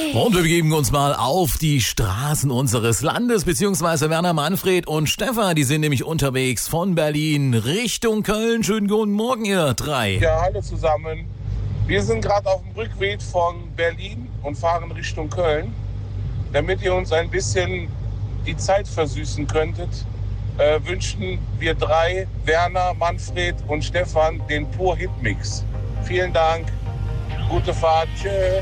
Und wir begeben uns mal auf die Straßen unseres Landes, beziehungsweise Werner, Manfred und Stefan, die sind nämlich unterwegs von Berlin Richtung Köln. Schönen guten Morgen, ihr drei. Ja, hallo zusammen. Wir sind gerade auf dem Rückweg von Berlin und fahren Richtung Köln. Damit ihr uns ein bisschen die Zeit versüßen könntet, wünschen wir drei, Werner, Manfred und Stefan, den Pur Hit Mix. Vielen Dank, gute Fahrt, tschö.